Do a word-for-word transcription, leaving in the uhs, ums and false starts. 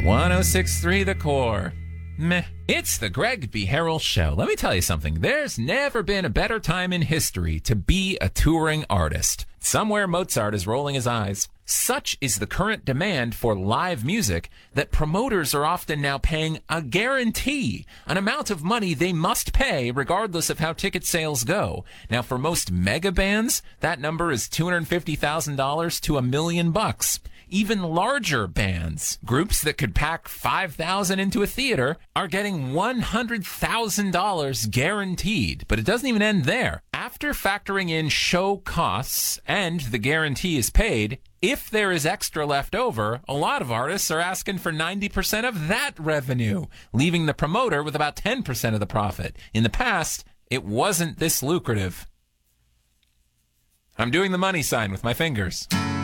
one oh six point three The Core. Meh. It's the Greg B. Harrell Show. Let me tell you something. There's never been a better time in history to be a touring artist. Somewhere Mozart is rolling his eyes. Such is the current demand for live music that promoters are often now paying a guarantee, an amount of money they must pay regardless of how ticket sales go. Now, for most mega bands, that number is two hundred fifty thousand dollars to a million bucks. Even larger bands, groups that could pack five thousand into a theater, are getting one hundred thousand dollars guaranteed. But it doesn't even end there. After factoring in show costs and the guarantee is paid, if there is extra left over, a lot of artists are asking for ninety percent of that revenue, leaving the promoter with about ten percent of the profit. In the past, it wasn't this lucrative. I'm doing the money sign with my fingers.